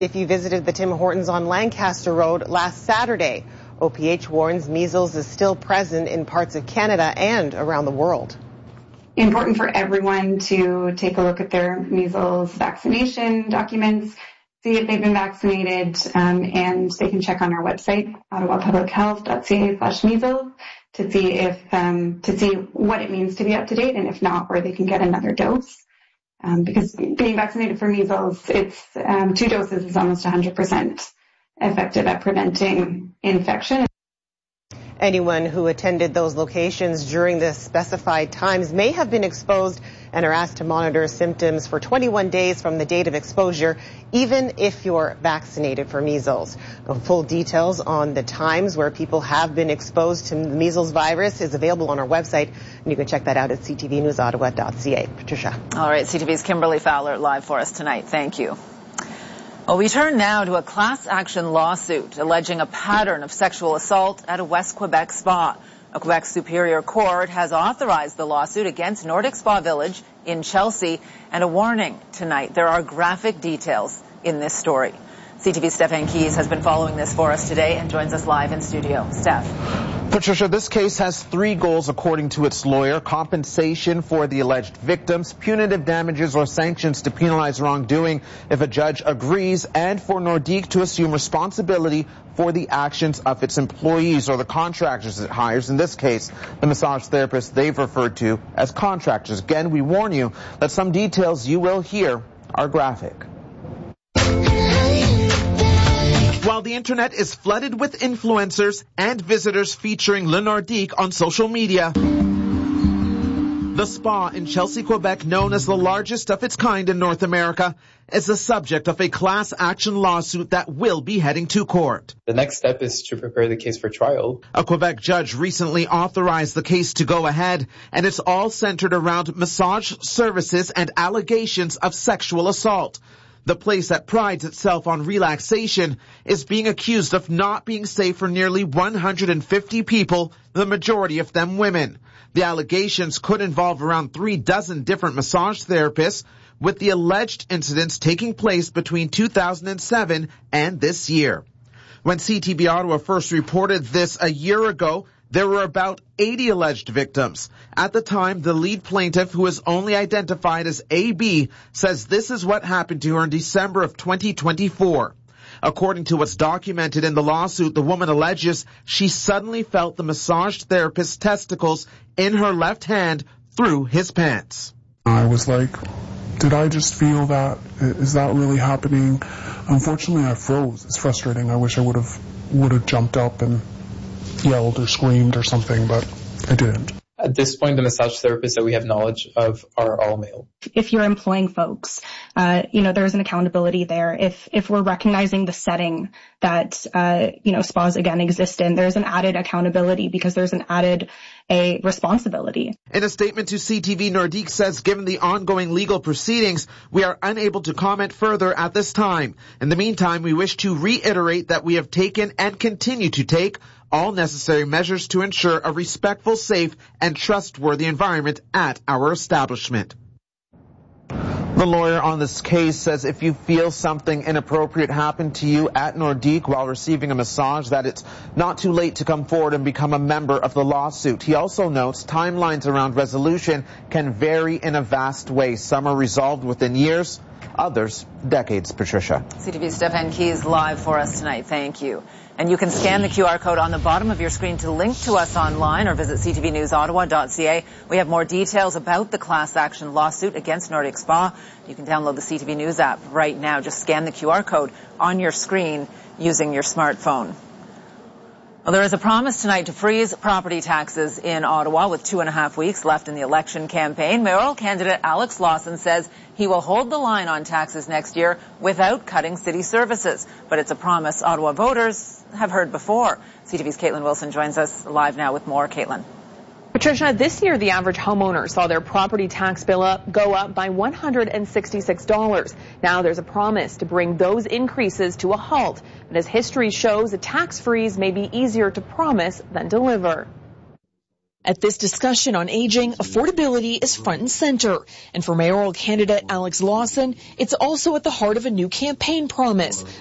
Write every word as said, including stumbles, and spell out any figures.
If you visited the Tim Hortons on Lancaster Road last Saturday, O P H warns measles is still present in parts of Canada and around the world. Important for everyone to take a look at their measles vaccination documents, see if they've been vaccinated, um, and they can check on our website, ottawa public health dot c a slash measles, to see if um, to see what it means to be up to date, and if not, where they can get another dose. Um, because being vaccinated for measles, it's um, two doses is almost one hundred percent effective at preventing infection. Anyone who attended those locations during the specified times may have been exposed and are asked to monitor symptoms for twenty-one days from the date of exposure, even if you're vaccinated for measles. Full details on the times where people have been exposed to the measles virus is available on our website, and you can check that out at c t v news ottawa dot c a. Patricia. All right, C T V's Kimberly Fowler live for us tonight. Thank you. Well, we turn now to a class action lawsuit alleging a pattern of sexual assault at a West Quebec spa. A Quebec Superior Court has authorized the lawsuit against Nordic Spa Village in Chelsea, and a warning tonight. There are graphic details in this story. C T V's Stephen Keys has been following this for us today and joins us live in studio. Steph. Patricia, this case has three goals according to its lawyer: compensation for the alleged victims, punitive damages or sanctions to penalize wrongdoing if a judge agrees, and for Nordique to assume responsibility for the actions of its employees or the contractors it hires. In this case, the massage therapists they've referred to as contractors. Again, we warn you that some details you will hear are graphic. While the internet is flooded with influencers and visitors featuring Le Nordique on social media, the spa in Chelsea, Quebec, known as the largest of its kind in North America, is the subject of a class action lawsuit that will be heading to court. The next step is to prepare the case for trial. A Quebec judge recently authorized the case to go ahead, and it's all centered around massage services and allegations of sexual assault. The place that prides itself on relaxation is being accused of not being safe for nearly one hundred fifty people, the majority of them women. The allegations could involve around three dozen different massage therapists, with the alleged incidents taking place between two thousand seven and this year. When C T V Ottawa first reported this a year ago, there were about eighty alleged victims. At the time, the lead plaintiff, who is only identified as A B, says this is what happened to her in December of twenty twenty-four. According to what's documented in the lawsuit, the woman alleges she suddenly felt the massage therapist's testicles in her left hand through his pants. I was like, did I just feel that? Is that really happening? Unfortunately, I froze. It's frustrating. I wish I would have would have jumped up and yelled or screamed or something, but I didn't. At this point, the massage therapists that we have knowledge of are all male. If you're employing folks, uh, you know, there's an accountability there. If if we're recognizing the setting that, uh, you know, spas again exist in, there's an added accountability because there's an added a responsibility. In a statement to C T V, Nordique says, given the ongoing legal proceedings, we are unable to comment further at this time. In the meantime, we wish to reiterate that we have taken and continue to take all necessary measures to ensure a respectful, safe, and trustworthy environment at our establishment. The lawyer on this case says if you feel something inappropriate happened to you at Nordique while receiving a massage, that it's not too late to come forward and become a member of the lawsuit. He also notes timelines around resolution can vary in a vast way. Some are resolved within years, others decades. Patricia. C T V's Stephen Keys live for us tonight. Thank you. And you can scan the Q R code on the bottom of your screen to link to us online or visit c t v news ottawa dot c a. We have more details about the class action lawsuit against Nordic Spa. You can download the C T V News app right now. Just scan the Q R code on your screen using your smartphone. Well, there is a promise tonight to freeze property taxes in Ottawa with two and a half weeks left in the election campaign. Mayoral candidate Alex Lawson says he will hold the line on taxes next year without cutting city services. But it's a promise Ottawa voters have heard before. C T V's Caitlin Wilson joins us live now with more. Caitlin. Patricia, this year the average homeowner saw their property tax bill up, go up by one hundred sixty-six dollars. Now there's a promise to bring those increases to a halt. But as history shows, a tax freeze may be easier to promise than deliver. At this discussion on aging, affordability is front and center. And for mayoral candidate Alex Lawson, it's also at the heart of a new campaign promise,